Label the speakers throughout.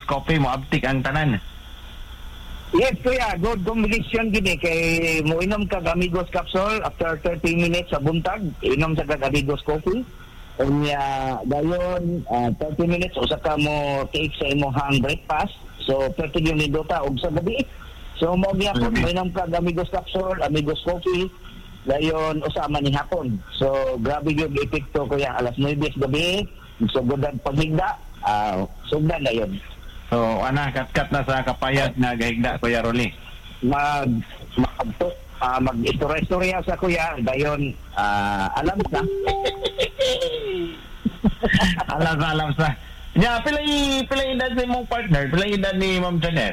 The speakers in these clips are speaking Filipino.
Speaker 1: Coffee mo abtik ang tanan.
Speaker 2: Yes, kuya. Good combination gini. Kay mo inom kag Amigos Capsule after 30 minutes sa buntag. Inom sa kag Amigos Coffee. Unya, dayon, 30 minutes, usa ka mo take sa imong breakfast. So, 30 minuto og sa gabi. So, mo gyapon, mo inom kag Amigos Capsule, Amigos Coffee. Dayon, usama ni hapon. So, grabe yung epekto kuya. Alas 9 gabi, sugodan paghigda, sugdan na yun.
Speaker 1: So, kat-kat na sa kapayat na gahigda, Kuya Rolly.
Speaker 2: Mag-istorya sa kuya, dayon, alam sa.
Speaker 1: alam sa. Ya, pilay edad ni mong partner, pilay edad ni Ma'am Janes.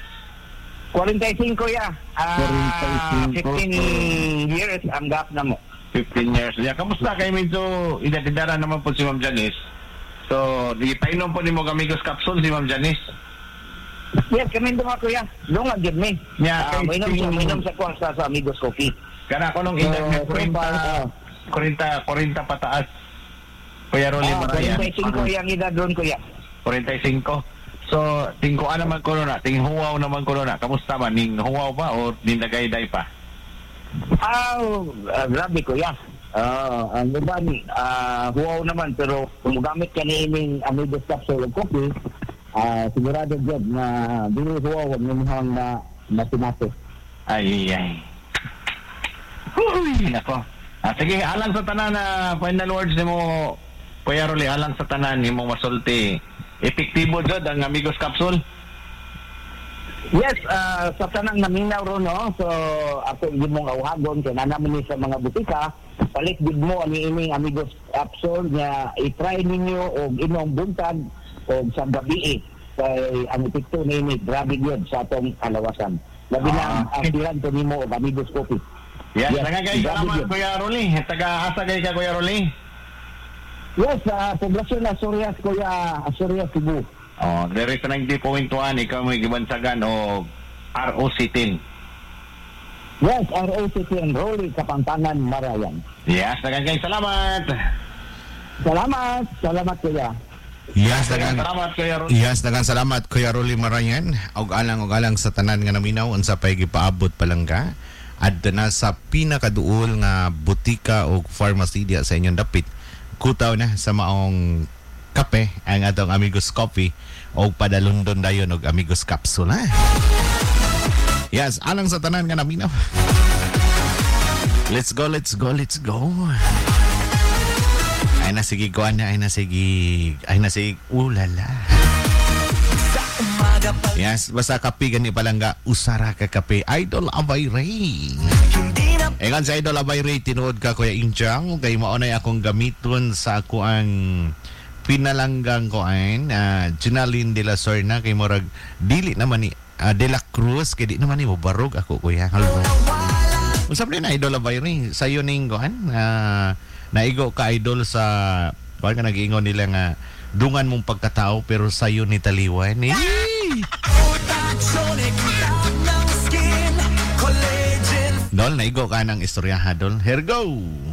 Speaker 2: 45 kuya.
Speaker 1: 45.
Speaker 2: 15 years ang gap na mo.
Speaker 1: 15 years. Ya, kamusta kay medyo edad-edara naman po si Ma'am Janes? So, di painom po ni mo Amigos Capsule si Ma'am Janice.
Speaker 2: Yes, kami doon kuya. Doon nga gid mi.
Speaker 1: Yeah,
Speaker 2: mainom sa kwarta sa Amigos Coffee.
Speaker 1: Kana ko nung edad ni 40 pataas. Kuya Rolly Maraya.
Speaker 2: 45 yung edad doon kuya.
Speaker 1: 45. So, tingkuan naman ko na, tinghuwaw naman ko na. Kamusta man? Ning huwaw pa o nindagay-day pa?
Speaker 2: Grabe kuya. Ang iba ni, huwaw naman, pero kung gamit ka ni ining Amigos Capsule of Coffee, sigurado dyan na dili huwaw ang minahang na masinate.
Speaker 1: Ay. Uy, nako. Sige, alang sa tanan na final words ni mo, Kuya Rolly, alang sa tanan ni mo masulti. Epektibo dyan ang Amigos Capsule?
Speaker 2: Yes, sa tanang naminaw ro no. So ako gid mong awhagon kay nanaman sa mga butika, palit gid mo ani ining Amigos Capsule nga i-try ninyo og inom buntag og sa gabi kay ang epekto ni grabe gyud sa atong kalawasan. Labi na ang tiran to nimo og Amigos Coffee.
Speaker 1: Yes, nagagay salamat Kuya Rolly. Taga-asa kay ka Kuya Rolly?
Speaker 2: Yes, poblasyon na Surias kuya, Surias Cebu.
Speaker 1: There is 90.1, ikaw may gibansagan o ROC10.
Speaker 2: Yes, ROC10, Rolly Kapampangan, Marayan.
Speaker 1: Yes, nagagay salamat.
Speaker 2: Salamat kuya.
Speaker 1: Salamat Kuya Rolly.
Speaker 3: Yes, daghang salamat Kuya Rolly Marayan. Og alang sa tanan nga naminaw unsa pay gipaabot palangga. Adto na sa pinakaduol nga butika o pharmacy diya sa inyong dapit. Kutaw na sa maong kape ang atong Amigos Coffee o padalundon dayon og Amigos Capsule. Yes, alang sa tanan nga naminaw. Let's go. Ay na sige ulala. Yes, basta kape gani palangga usara ka kape Idol Abay Ray. Engan sa Idol Abay Ray tinuod ka Kuya Injang kay mao nay akong gamiton sa ako ang pinalanggang ko ay Ginaline de la Sorna kay morag dili naman ni de la Cruz kay di naman ni mo barog ako kuya. Usab din Idol Abay Ray sayo ning kuan naigo ka idol sa kuan ka nag-ingon nila nga dungan mong pagkatao pero sayo ni taliwan. Dol, naigo ka ng istoryaha, Dol. Here go!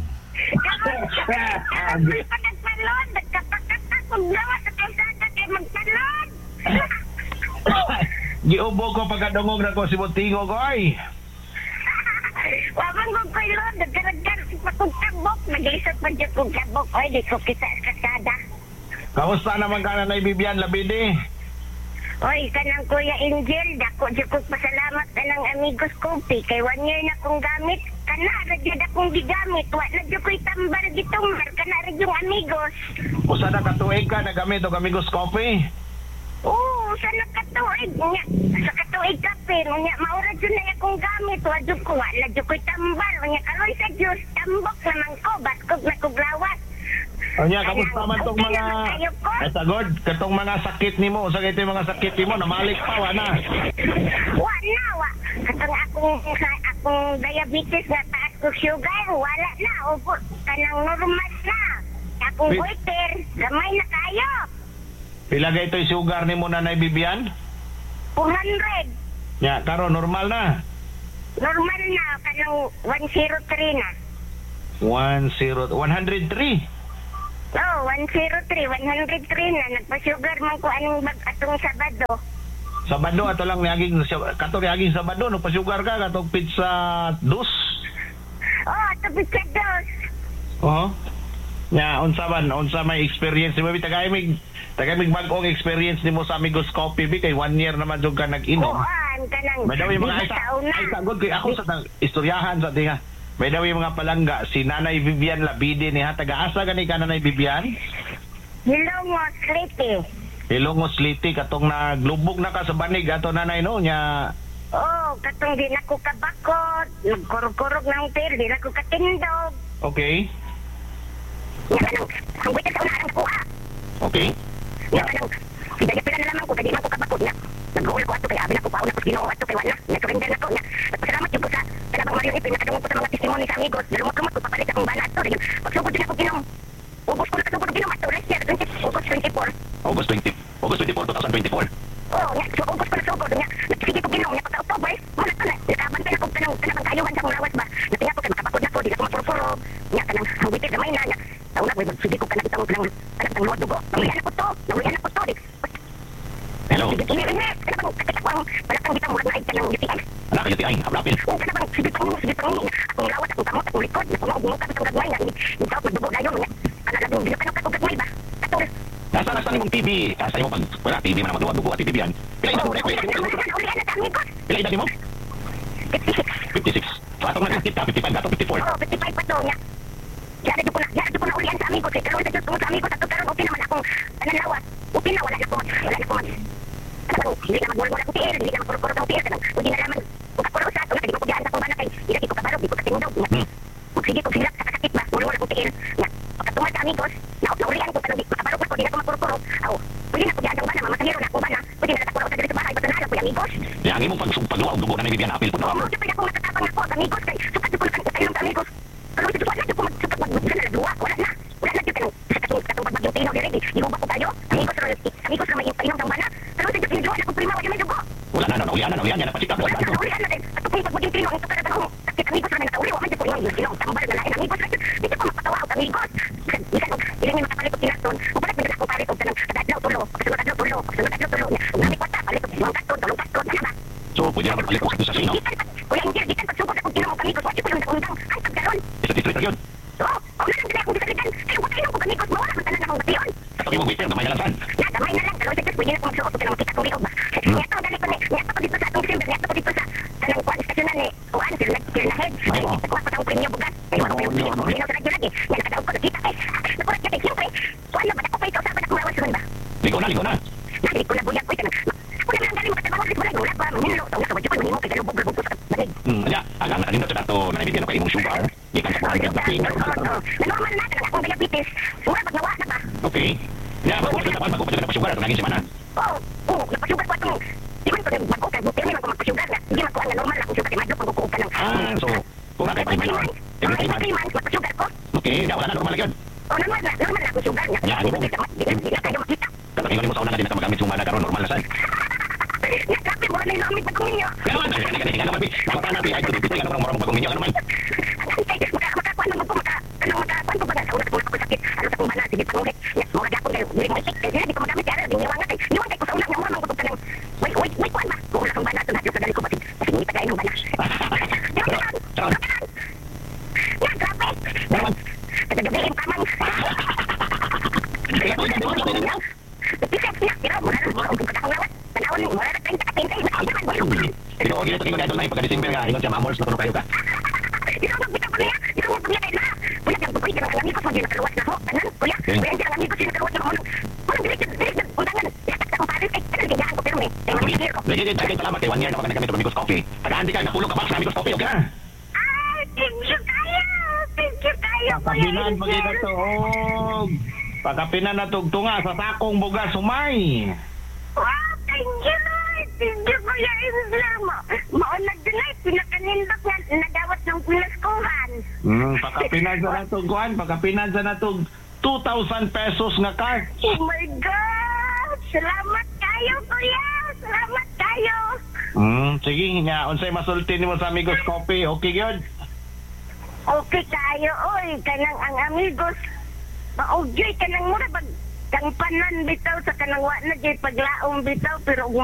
Speaker 1: Giubo ko pagkadungog na ko si Buntingo ko ay.
Speaker 4: Wabang kong kayo, nagkaragkar si Patugkabok, nag-isot pa dyan kong kabok, oy, di ko kita kasada.
Speaker 1: Kamusta naman ka na Bibian Labidi?
Speaker 4: Oy, kanang Kuya Angel, dako dyan kong pasalamat na ng Amigos Coffee, kay 1 year na kong gamit, kanara dyan akong gigamit, wala dyan ko'y tambar gitumbar, kanara yung Amigos.
Speaker 1: Usa na katuig ka nagamit og Amigos Coffee?
Speaker 4: Oo, sa nakatuig niya, sa katuig kape, niya, maura dyan na akong gamit, wala ko, wala dyan ko'y tambar, niya, karoy sa Diyos, tambok naman ko, baskog na kuglawas.
Speaker 1: Anya, kamusta man tong mga sagod, katong mga sakit nimo, sa ito yung mga sakit nimo, namalik pa, wala.
Speaker 4: Wala. Katong akong diabetes na taas ko sugar, wala na. Upo, kanang normal na. Akong goiter, gamay na kayo.
Speaker 1: Pila ga ito'y sugar nimo na Bibian?
Speaker 4: 200.
Speaker 1: Ya, karo normal na.
Speaker 4: Normal na, kanang 103 na.
Speaker 1: 103.
Speaker 4: Oh, 103 na. Nagpa-sugar man ko anong atong Sabado.
Speaker 1: Sabado ato lang niaging kato niaging Sabado no pasugar ka katong pizza dos.
Speaker 4: Oh, ato pizza dos.
Speaker 1: Oh. Nya unsa may experience mo tagay mig bag-ong experience nimo sa Amigos Coffee kay 1 year naman jud ka nag-inom.
Speaker 4: Oo, kanang.
Speaker 1: May daw yung mga ay sagod kay ako sa istoryahan sa tinga. May daw yung mga palangga si Nanay Vivian Labide ni ha taga-asa gani ka Nanay Vivian?
Speaker 4: Hilongos Liti.
Speaker 1: Hilongos Liti katong naglubog na ka sa banig ato nanay no nya.
Speaker 4: Oh, katong di na ko kabakot, nagkurog-kurog ng pil, di na ko katindog.
Speaker 1: Okay.
Speaker 4: Nya kanang ang wait sa unahan ko ha.
Speaker 1: Okay.
Speaker 4: Nya kanang pila na naman ko kay di man ko kabakot na. Nag-uul ko ato kay abi na ko pauna ko Ginoo ato kay wala. Nagsurrender na ko nya. Nagpasalamat jud ko sa kanang Mario Ipin nakadungog ko sa mga testimony sa Amigos. Dalawang kamot ko papalit akong bana ato. Pagsugod din ako Ginoo. Ubos ko na kasugod Ginoo ato last year August 24. August 24, 2024. Oh, nya so August ko na sugod nya. Nagsige ko Ginoo nya pagka October. Wala ka na. Nakabantay ako kanang kayuhan sa akong lawas ba. Natinga ko kay makabakod na ko di na ko mapurpuro. Nya kanang hawiti gamay na nya. Tauna ko magsige ko kanang itang kanang luwad dugo. Nawian ko to.
Speaker 1: Hello.
Speaker 4: Sige, ano bang kakita ko ang palakang kitang murag na ay kanang UTI?
Speaker 1: Ala kayo ti ay hablapin.
Speaker 4: Oo, ano bang sige pa niyo. Akong lawat, akong kamot, akong likod, nakungog-ungog ka sa gagmay nga. Nitawag magdugo dayon nga. Alalagong binukanok ka kong gagmay ba? Katol.
Speaker 1: Nasa imong TV. Sa imo pag wala TV man magduwa dugo at TV yan. Pila edad mo?
Speaker 4: Ulihan na kami ko.
Speaker 1: Pila edad mo?
Speaker 4: 56.
Speaker 1: 56. So atong nag-skip ka 55 dato 54.
Speaker 4: Oo, 55 pa to nga. Yara ko na ulihan sa amigos. Kaya karoon sa Diyos tungkol sa amigos. At karoon, okay naman akong nanlawat. Okay na, wala na ko mag. Hindi na magmulmul akong tiil. Hindi na magpuro-puro akong tiil. Hindi na naman. Kung kapuro sa ato, hindi ko kubyaan sa akong banakay. Hindi ko kabarog, hindi ko katingdaw. Kung sige, kung silap, kakakit ba, mulmul akong tiil. Pagkatungal sa amigos, naulihan ko, kanang makabarog ako, hindi na ko magpuro-puro. Pwede na kubyaan sa akong bana, mamasagiro na akong bana. Pwede na nakapuro sa dito sa bahay, basta nalang ko yung amigos.
Speaker 1: Yang imong pagluwa dugo na may Vivian apil po na.
Speaker 4: Oo, dito akong nakatabang ako sa amigos. Kaya sukat ko lang kayo sa amigos. Pero ito wala na ko magsukat magbusan na nagluwa. Wala na dito katong bagbagyong tinaw ni Ready. Inuba ko tayo. Amigos na may painom ng bana. Pero ito yung luwa na kong prima, wala may dugo.
Speaker 1: Wala na, naulihan yan na pasikap.
Speaker 4: Wala na din. At kung bagbagyong tinaw, ito karatan ko. Kasi amigos na natauli, wala dito yung sinong tambal na lain amigos. Dito ko mapatawa ako amigos. Ilan yung makapalit ko tinaton. Kung palit mo akong palit ko sa kadadlaw tulo. Pagsunod tulo. Kung namin kwata, palit ko tulong kaston. Ano ba?
Speaker 1: So, pwede naman palit ko sa sino?
Speaker 4: Kuya India, di kan pagsubok akong tinaw amigos. Wala ko yung nakundang. Ay, pagkaroon.
Speaker 1: Isa district yun.
Speaker 4: Oo, kung nalang sila akong bisalitan. Kaya kung tayo kong amigos, mawala kong tanan akong batiyon.
Speaker 1: Katong imong waiter, gamay na lang saan?
Speaker 4: Damay na lang, pero sa Diyos, pwede na kong magsuot ko ng makita kong liog ba? Niyata ko dali ko niyata ko dito sa atong December, niyata ko dito sa kanang kuwan stasyonan ni Kuwan, sila head. Nagkuha pa akong premium bugat. Ay, wala ko yung premium bugat. Sa radyo lagi. Yan, nakadaog ko nakita. Ay, nakulat ka, siyempre. Kuwan na, ba't ako pa ikaw sa ba't ako mawasan ba?
Speaker 1: Ligo na.
Speaker 4: Nalilig ko na buyak ko. Ako na lang galing magkatabaw sa wala. Wala pa, manilo. Taong sa wadyo ko, manimo kay galubog sa banig.
Speaker 1: Anya, agang na din sa dato na ibigyan ko imong sugar. Gikan sa buhay ka ping.
Speaker 4: Normal na talaga akong diabetes. Mura pag nawa na ba?
Speaker 1: Okay. Ya, magpapalita pa magpapalita pa sugar at naging semana.
Speaker 4: Oo, napasugar ko atong. Di man ko nang mag-okay, buti naman ko magpasugar na. Hindi man ko ang normal akong sugar. Madlo pag ka ng.
Speaker 1: So, kung nakay pa imong every 3 months.
Speaker 4: Magpasugar ko.
Speaker 1: Okay, wala na normal yan.
Speaker 4: Normal na akong sugar.
Speaker 1: Ya, ano mo?
Speaker 4: Hindi na kayo makita.
Speaker 1: Kapag mo sa una na din nakagamit sumana karon normal na saan.
Speaker 4: Nagkapi mo na yung lamit na kong ninyo.
Speaker 1: Kaya naman, kaya naman, makakuha natin, ay tuloy nga naman bagong ninyo, ano naman.
Speaker 4: Makakuha naman ko, makakuha ko ba sa una kung ako sakit. Ano sa kong bala, sige pangulit. Mga gapon kayo, hindi mo isik. Hindi ko magamit kaya, niwangan kayo. Niwangan kayo ko sa una, niwangan ko ka ng, wait, kuhan ba? Kung wala kang bala, ito natin sa dali ko, kasi hindi pa kayo ng bala.
Speaker 1: Saan?
Speaker 4: Yan, grabe. Tagagabihin pa man. Pisip niya, pero mula lang, kung pagkakawawat, panahon mo, mula lang tayong kakatintay, nakailangan mo yung
Speaker 1: Pero okay na ito kayo na pagka-December nga, ingon siya maamors na tunog kayo ka.
Speaker 4: ikaw magbitaw ko niya, ikaw magbitaw kayo na. Kuya, yung bukoy, yung amigos mo, yung nakaluwas na ho. Tanan, kuya, kuya, yung amigos yung nakaluwas na ho. Walang bilis, undangan. Latak akong paris, ay, tanan, ganyan ko, pero may managir ko.
Speaker 1: Legit, salamat kay 1 year na pag nagamit ng Amigos Coffee. Pag-aandi ka, napulong ka ba sa Amigos Coffee, okay na?
Speaker 4: Ay, thank you kayo,
Speaker 1: Pakapinan, pagkakataog. Pagkapinan na tugtunga sa sakong bugas sumay.
Speaker 4: Wow, thank you, Lord. Thank you, Kuya Islam. Maunag din ay, pinakanindok nga, nagawat ng kulaskuhan.
Speaker 1: Pagkapinan sa natugkuhan, pagkapinan sa natug 2,000 pesos nga card.
Speaker 4: Oh my God! Salamat kayo, Kuya! Salamat kayo!
Speaker 1: Sige nga, unsay masulti nimo sa Amigos Coffee, okay gyud?
Speaker 4: Okay kayo, oy. Kanang ang amigos. Maugyoy kanang mura bag kang panan bitaw sa kanang wa na jay paglaom bitaw pero